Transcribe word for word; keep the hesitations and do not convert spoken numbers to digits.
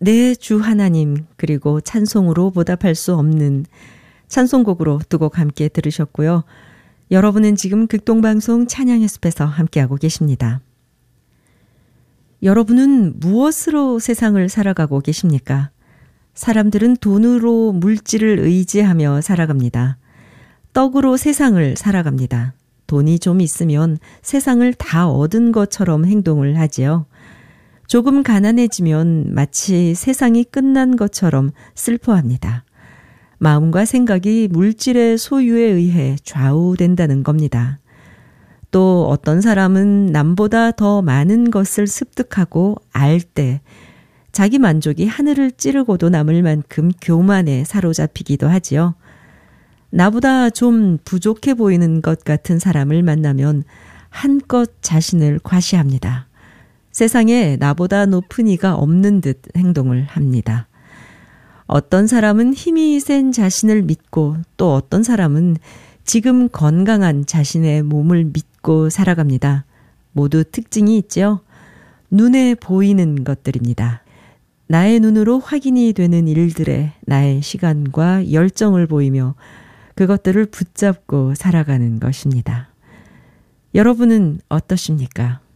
내 주 하나님 그리고 찬송으로 보답할 수 없는 찬송곡으로 두 곡 함께 들으셨고요. 여러분은 지금 극동방송 찬양의 숲에서 함께하고 계십니다. 여러분은 무엇으로 세상을 살아가고 계십니까? 사람들은 돈으로 물질을 의지하며 살아갑니다. 떡으로 세상을 살아갑니다. 돈이 좀 있으면 세상을 다 얻은 것처럼 행동을 하지요. 조금 가난해지면 마치 세상이 끝난 것처럼 슬퍼합니다. 마음과 생각이 물질의 소유에 의해 좌우된다는 겁니다. 또 어떤 사람은 남보다 더 많은 것을 습득하고 알 때 자기 만족이 하늘을 찌르고도 남을 만큼 교만에 사로잡히기도 하지요. 나보다 좀 부족해 보이는 것 같은 사람을 만나면 한껏 자신을 과시합니다. 세상에 나보다 높은 이가 없는 듯 행동을 합니다. 어떤 사람은 힘이 센 자신을 믿고 또 어떤 사람은 지금 건강한 자신의 몸을 믿고 살아갑니다. 모두 특징이 있죠. 눈에 보이는 것들입니다. 나의 눈으로 확인이 되는 일들에 나의 시간과 열정을 보이며 그것들을 붙잡고 살아가는 것입니다. 여러분은 어떠십니까?